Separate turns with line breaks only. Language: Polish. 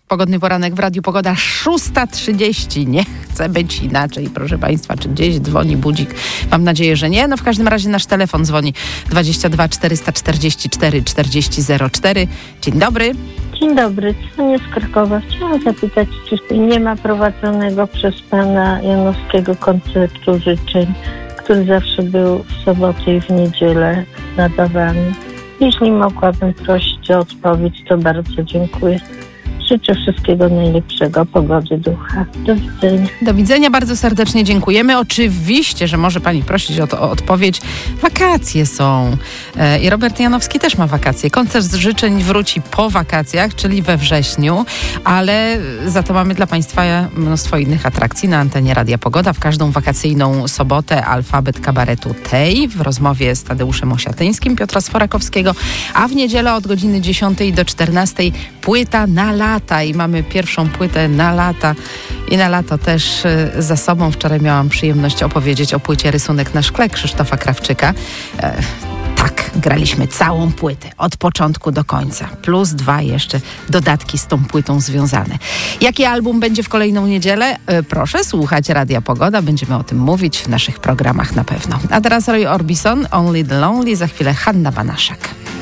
Pogodny poranek w Radiu Pogoda, 6:30. Nie chce być inaczej, proszę Państwa. Czy gdzieś dzwoni budzik? Mam nadzieję, że nie. No w każdym razie nasz telefon dzwoni 22 444 4004. Dzień dobry.
Dzień dobry, dzwonię z Krakowa. Chciałam zapytać, czy nie ma prowadzonego przez pana Janowskiego koncertu życzeń, który zawsze był w sobotę i w niedzielę nadawany. Jeśli mogłabym prosić o odpowiedź, to bardzo dziękuję. Życzę wszystkiego najlepszego, pogody ducha. Do widzenia.
Do widzenia, bardzo serdecznie dziękujemy. Oczywiście, że może pani prosić o odpowiedź. Wakacje są. I Robert Janowski też ma wakacje. Koncert z życzeń wróci po wakacjach, czyli we wrześniu, ale za to mamy dla Państwa mnóstwo innych atrakcji na antenie Radia Pogoda. W każdą wakacyjną sobotę alfabet kabaretu Tej w rozmowie z Tadeuszem Osiatyńskim, Piotra Sforakowskiego, a w niedzielę od godziny 10 do 14 płyta na lata. I mamy pierwszą płytę na lata i na lato też za sobą. Wczoraj miałam przyjemność opowiedzieć o płycie Rysunek na szkle Krzysztofa Krawczyka. Tak, graliśmy całą płytę od początku do końca. Plus 2 jeszcze dodatki z tą płytą związane. Jaki album będzie w kolejną niedzielę? Proszę słuchać Radia Pogoda. Będziemy o tym mówić w naszych programach na pewno. A teraz Roy Orbison, Only the Lonely. Za chwilę Hanna Banaszak.